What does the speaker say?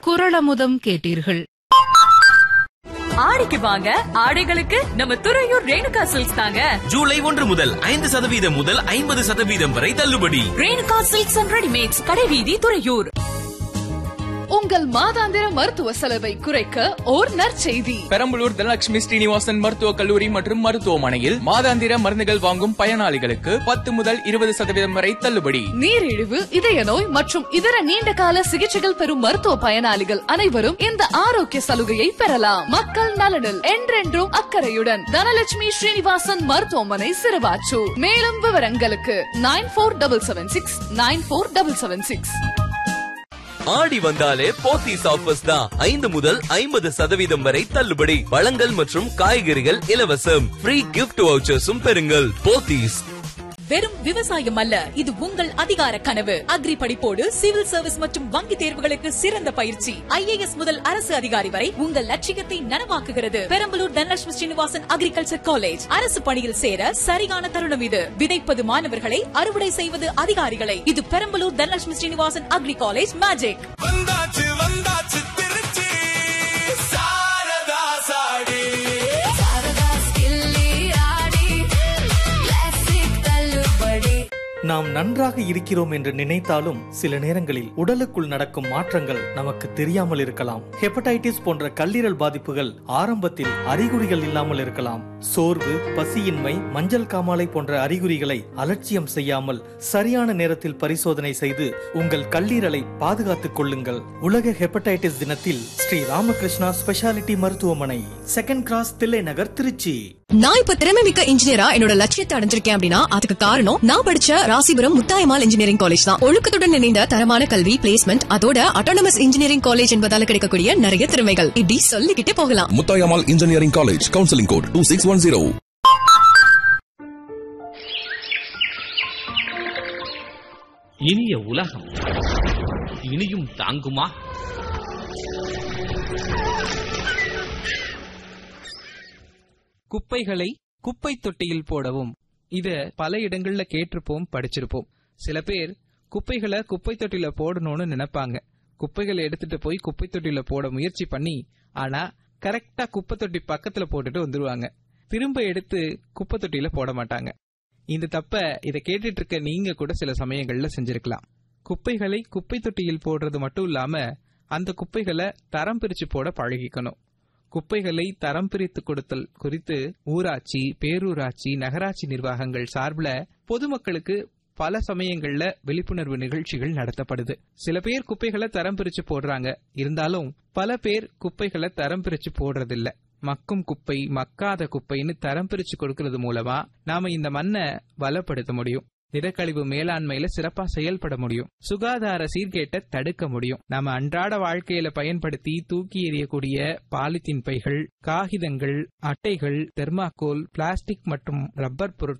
குறளமுதம் கேட்டீர்கள். ஆடிக்கு வாங்க, ஆடைகளுக்கு நம்ம துறையூர் ரேணுகா சில்க்ஸ் தாங்க. ஜூலை 1 முதல் 5% முதல் 50% வரை தள்ளுபடி. ரேணுகா சில்க்ஸ் அண்ட் ரெடிமேட்ஸ், கடைவீதி, துறையூர். உங்கள் மாதாந்திர மருத்துவ செலவை குறைக்க ஓர் நற்செய்தி. பெரம்பலூர் தனலட்சுமி ஸ்ரீனிவாசன் மருத்துவக் கல்லூரி மற்றும் மருத்துவமனையில் மாதாந்திர மருந்துகள் வாங்கும் பயனாளிகளுக்கு 10 முதல் 20% வரை தள்ளுபடி. நீரிழிவு, இதய நோய் மற்றும் இதர நீண்ட கால சிகிச்சைகள் பெறும் மருத்துவ பயனாளிகள் அனைவரும் இந்த ஆரோக்கிய சலுகையை பெறலாம். மக்கள் நலனில் என்றென்றும் அக்கறையுடன் தனலட்சுமி ஸ்ரீனிவாசன் மருத்துவமனை, சிறுவாச்சூர். மேலும் விவரங்களுக்கு 9476 ஆடி வந்தாலே போத்தீஸ் ஆஃபர்ஸ் தான். 5 முதல் 50% வரை தள்ளுபடி. பழங்கள் மற்றும் காய்கறிகள் இலவசம். ஃப்ரீ கிஃப்ட் வவுச்சர்ஸும் பெறுங்கள். போத்தீஸ். வெறும் விவசாயம் அல்ல, இது உங்கள் அதிகார கனவு. அக்ரி படிப்போடு சிவில் சர்வீஸ் மற்றும் வங்கி தேர்வுகளுக்கு சிறந்த பயிற்சி. IAS முதல் அரசு அதிகாரி வரை உங்கள் லட்சியத்தை நனவாக்குகிறது. Perambalur Dhanalakshmi Srinivasan agriculture college. அரசு பணியில் சேர சரியான தருணம் இது. விதைப்பது மாணவர்களை, அறுவடை செய்வது அதிகாரிகளை. இது Perambalur Dhanalakshmi Srinivasan agri college magic. நாம் நன்றாக இருக்கிறோம் என்று நினைத்தாலும் சில நேரங்களில் உடலுக்குள் நடக்கும் மாற்றங்கள் நமக்கு தெரியாமல் இருக்கலாம். ஹெப்படைட்டிஸ் போன்ற கல்லீரல் பாதிப்புகள் ஆரம்பத்தில் அறிகுறிகள் இல்லாமல் இருக்கலாம். சோர்வு, பசியின்மை, மஞ்சள் காமாலை போன்ற அறிகுறிகளை அலட்சியம் செய்யாமல் சரியான நேரத்தில் பரிசோதனை செய்து உங்கள் கல்லீரலை பாதுகாத்துக் கொள்ளுங்கள். உலக ஹெப்படைட்டிஸ் தினத்தில் ஸ்ரீ ராமகிருஷ்ணா ஸ்பெஷாலிட்டி மருத்துவமனை, 2nd கிராஸ், தில்லை நகர், திருச்சி. நான் இப்ப திறமை மிக்க இன்ஜினியரா என்னோட லட்சியத்தை அடைஞ்சிருக்கேன் அப்படின்னா அதுக்கு காரணம் நான் படிச்ச ராசிபுரம் முத்தாயம்மாள் இன்ஜினியரிங் காலேஜ் தான். ஒழுக்கத்துடன் இணைந்த தரமான கல்வி, பிளேஸ்மெண்ட், அதோட அட்டானமஸ் இன்ஜினியரிங் காலேஜ் என்பதால கிடைக்கக்கூடிய நிறைய திறமைகள் இப்படி சொல்லிக்கிட்டே போகலாம். Muthayammal engineering college, counselling code 2610. இனிய உலகம் இனியும் தாங்குமா? குப்பைகளை குப்பை தொட்டியில் போடவும். இத பல இடங்கள்ல கேட்டிருப்போம், படிச்சிருப்போம். சில பேர் குப்பைகளை குப்பை தொட்டியில போடணும்னு நினைப்பாங்க. குப்பைகளை எடுத்துட்டு போய் குப்பை தொட்டியில போட முயற்சி பண்ணி, ஆனா கரெக்டா குப்பை தொட்டி பக்கத்துல போட்டுட்டு வந்துருவாங்க. திரும்ப எடுத்து குப்பை தொட்டியில போட மாட்டாங்க. இந்த தப்ப இத கேட்டுட்டு இருக்க நீங்க கூட சில சமயங்கள்ல செஞ்சிருக்கலாம். குப்பைகளை குப்பை தொட்டியில் போடுறது மட்டும் இல்லாம அந்த குப்பைகளை தரம் பிரிச்சு போட பழகிக்கணும். குப்பைகளை தரம் பிரித்து கொடுத்தல் குறித்து ஊராட்சி, பேரூராட்சி, நகராட்சி நிர்வாகங்கள் சார்பில் பொதுமக்களுக்கு பல சமயங்கள்ல விழிப்புணர்வு நிகழ்ச்சிகள் நடத்தப்படுது. சில பேர் குப்பைகளை தரம் பிரிச்சு போடுறாங்க. இருந்தாலும் பல பேர் குப்பைகளை தரம் பிரிச்சு போடுறதில்ல. மக்கும் குப்பை, மக்காத குப்பைன்னு தரம் பிரிச்சு கொடுக்கறது மூலமா நாம இந்த மண்ணை வளப்படுத்த முடியும். திடக்கழிவு மேலாண்மையில சிறப்பா செயல்பட முடியும். சுகாதார சீர்கேட்டை தடுக்க முடியும். நாம அன்றாட வாழ்க்கையில பயன்படுத்தி தூக்கி எறியக்கூடிய பாலித்தீன் பைகள், காகிதங்கள், அட்டைகள், தெர்மாக்கோல், பிளாஸ்டிக் மற்றும் ரப்பர் பொருட்கள்